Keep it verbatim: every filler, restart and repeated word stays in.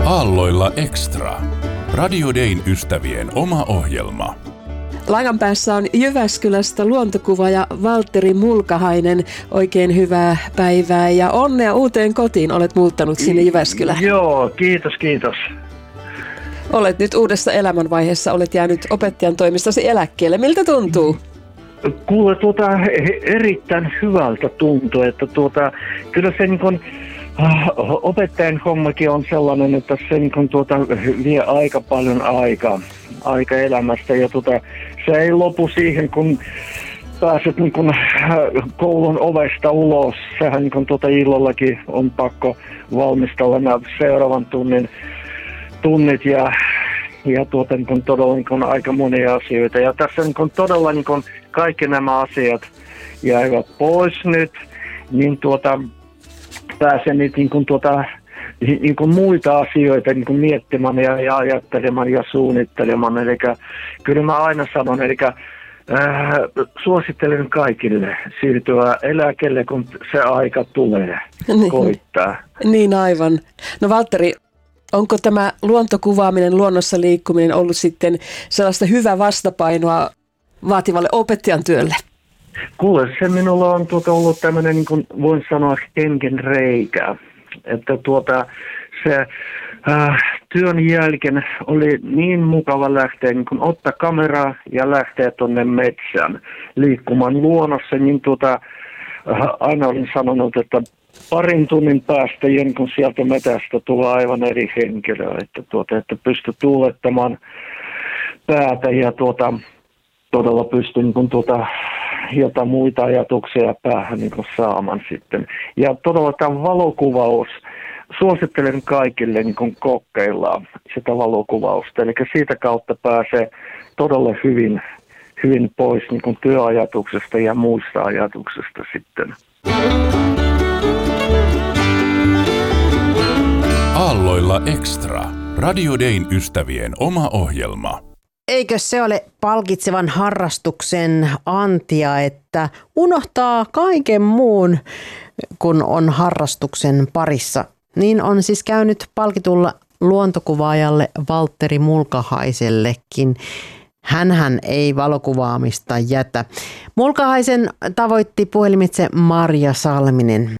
Aalloilla Extra. Radio Dayn ystävien oma ohjelma. Langan päässä on Jyväskylästä luontokuvaaja Valtteri Mulkahainen. Oikein hyvää päivää ja onnea uuteen kotiin. Olet muuttanut sinne Jyväskylään. Joo, kiitos, kiitos. Olet nyt uudessa elämänvaiheessa. Olet jäänyt opettajan toimistasi eläkkeelle. Miltä tuntuu? Kuule, tuota, erittäin hyvältä tuntuu, että tuota, kyllä se niin kuin, opettajan hommakin on sellainen, että se niin kuin, tuota, vie aika paljon aikaa, aika elämästä ja tuota, se ei lopu siihen, kun pääset niin kuin, koulun ovesta ulos. Sehän niin kuin, tuota, illallakin on pakko valmistella nämä seuraavan tunnin tunnit ja Ja tuota, niin kuin, todella niin kuin, aika monia asioita. Ja tässä niin kuin, todella niin kuin, kaikki nämä asiat jäivät pois nyt, niin tuota, pääsen nyt niin kuin, tuota, niin kuin muita asioita niin kuin miettimään ja, ja ajattelemaan ja suunnittelemaan. Eli kyllä mä aina sanon, eli äh, suosittelen kaikille siirtyä eläkkeelle, kun se aika tulee niin, koittaa. Niin aivan. No Valtteri, onko tämä luontokuvaaminen, luonnossa liikkuminen ollut sitten sellaista hyvää vastapainoa vaativalle opettajan työlle? Kuule, se minulla on tuota ollut tämmöinen, niin kuin voin sanoa, henken reikä. Että tuota, se äh, työn jälkeen oli niin mukava lähteä, niin kuin ottaa kameraa ja lähteä tuonne metsään liikkumaan luonnossa. Niin tuota, äh, aina olin sanonut, että parin tunnin päästä, kun sieltä metästä tulee aivan eri henkilö, että, tuota, että pystyy tuulettamaan päätä ja tuota, todella pystyy niin tuota, jotain muita ajatuksia päähän niin saamaan sitten. Ja todella tämä valokuvaus, suosittelen kaikille niin kokeillaan sitä valokuvausta, eli siitä kautta pääsee todella hyvin, hyvin pois niin työajatuksesta ja muista ajatuksesta sitten. Aalloilla Extra. Radio Dayn ystävien oma ohjelma. Eikö se ole palkitsevan harrastuksen antia, että unohtaa kaiken muun, kun on harrastuksen parissa? Niin on siis käynyt palkitulla luontokuvaajalle Valtteri Mulkahaisellekin. Hänhän ei valokuvaamista jätä. Mulkahaisen tavoitti puhelimitse Marja Salminen.